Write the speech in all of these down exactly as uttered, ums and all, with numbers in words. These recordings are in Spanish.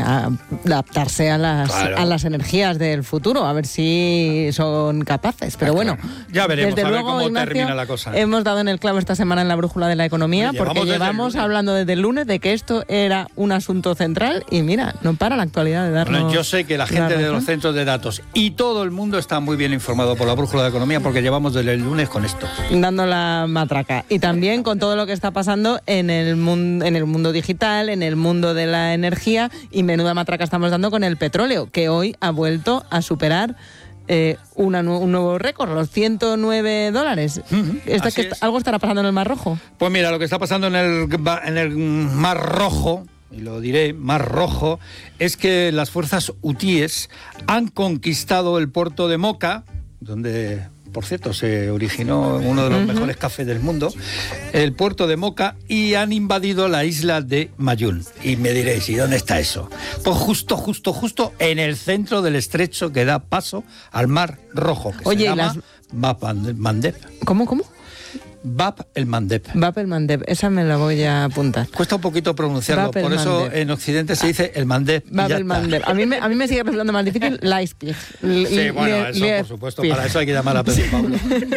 a adaptarse a las, claro. a las energías del futuro, a ver si son capaces. Pero bueno, ya veremos, desde a ver luego, cómo Ignacio, termina la cosa. Hemos dado en el clavo esta semana en la brújula de la economía, Oye, porque llevamos hablando desde el lunes de que esto era un asunto central y mira, no para la actualidad de darnos. Bueno, yo sé que la gente la de los centros de datos y todo el mundo está muy bien informado por la brújula de economía porque llevamos desde el lunes con esto. Dando la matraca. Y también con todo lo que está pasando en el mundo, en el mundo digital, en el mundo de la energía, y menuda matraca estamos dando con el petróleo, que hoy ha vuelto a superar eh, una, un nuevo récord, los ciento nueve dólares. Uh-huh, ¿Esta, que est- ¿Algo estará pasando en el Mar Rojo? Pues mira, lo que está pasando en el, en el Mar Rojo, y lo diré, Mar Rojo, es que las fuerzas hutíes han conquistado el puerto de Moca, donde, por cierto, se originó uno de los uh-huh. mejores cafés del mundo, el puerto de Moca, y han invadido la isla de Mayún. Y me diréis, ¿y dónde está eso? Pues justo, justo, justo en el centro del estrecho que da paso al Mar Rojo, que Oye, se llama las... Bab el-Mandeb. ¿Cómo, cómo? Bab el-Mandeb. Bab el-Mandeb, esa me la voy a apuntar. Cuesta un poquito pronunciarlo, Bab por eso en Occidente se dice el Mandeb. Bab el-Mandeb. A mí, me, a mí me sigue resultando más difícil Leipzig. Sí, bueno, eso por supuesto, para eso hay que llamar a Pedro Pablo.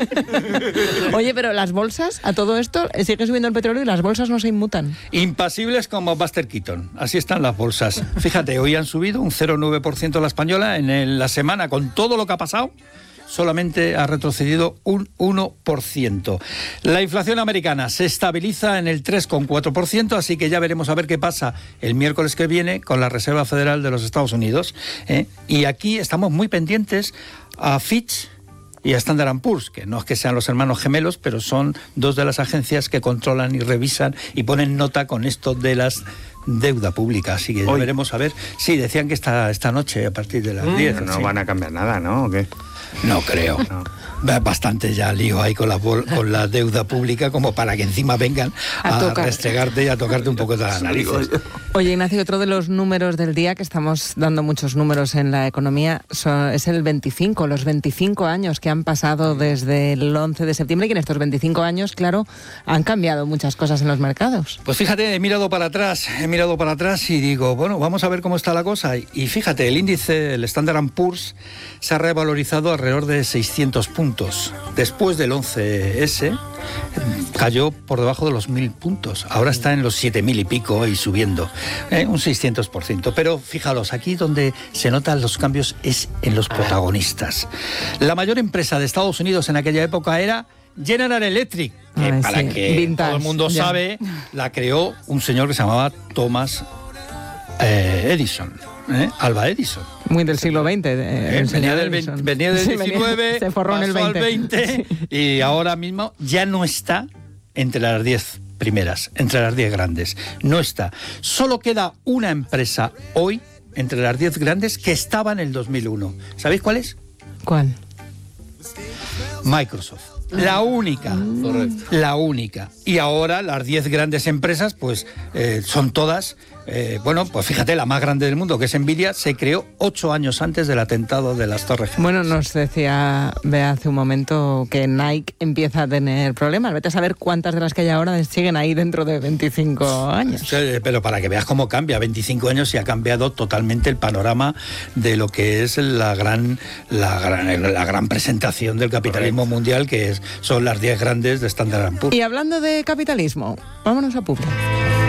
Oye, pero las bolsas, a todo esto, sigue subiendo el petróleo y las bolsas no se inmutan. Impasibles como Buster Keaton, así están las bolsas. Fíjate, hoy han subido un cero coma nueve por ciento la española, en el, la semana, con todo lo que ha pasado, solamente ha retrocedido un uno por ciento. La inflación americana se estabiliza en el tres coma cuatro por ciento, así que ya veremos a ver qué pasa el miércoles que viene con la Reserva Federal de los Estados Unidos. ¿eh? Y aquí estamos muy pendientes a Fitch y a Standard and Poor's, que no es que sean los hermanos gemelos, pero son dos de las agencias que controlan y revisan y ponen nota con esto de las deuda pública, así que Hoy. veremos a ver. Sí, decían que esta, esta noche a partir de las diez. No sí. van a cambiar nada, ¿no? ¿O qué? No creo. No. Bastante ya lío ahí con la, con la deuda pública como para que encima vengan a, a restregarte y a tocarte un poco de las narices. Oye, Ignacio, otro de los números del día, que estamos dando muchos números en la economía, son, es el veinticinco, los veinticinco años que han pasado desde el once de septiembre, y que en estos veinticinco años, claro, han cambiado muchas cosas en los mercados. Pues fíjate, he mirado para atrás, he mirado para atrás y digo, bueno, vamos a ver cómo está la cosa. Y fíjate, el índice, el Standard and Poor's, se ha revalorizado alrededor de seiscientos puntos. Después del once ese, cayó por debajo de los mil puntos. Ahora está en los siete mil y pico y subiendo, ¿eh? un seiscientos por ciento. Pero fijaros, aquí donde se notan los cambios es en los protagonistas. La mayor empresa de Estados Unidos en aquella época era General Electric, que Ay, para sí. que Vintage, todo el mundo ya. sabe, la creó un señor que se llamaba Thomas eh, Edison. ¿Eh? Alba Edison. Muy del siglo veinte. Eh, venía, del veinte, venía del sí, diecinueve, venía, se forró en el pasó veinte. al veinte sí. Y ahora mismo ya no está entre las diez primeras, entre las diez grandes. No está. Solo queda una empresa hoy entre las diez grandes que estaba en el dos mil uno. ¿Sabéis cuál es? ¿Cuál? Microsoft. La única, mm. la única. Y ahora las diez grandes empresas, pues eh, son todas, eh, bueno, pues fíjate, la más grande del mundo, que es Nvidia, se creó ocho años antes del atentado de las Torres Gemelas. Bueno, nos decía Bea hace un momento que Nike empieza a tener problemas. Vete a saber cuántas de las que hay ahora siguen ahí dentro de veinticinco años. Sí, pero para que veas cómo cambia, veinticinco años y ha cambiado totalmente el panorama de lo que es la gran, la gran, la gran presentación del capitalismo Correcto. mundial, que es, son las diez grandes de Standard and Poor's. Y hablando de capitalismo, vámonos a Publi.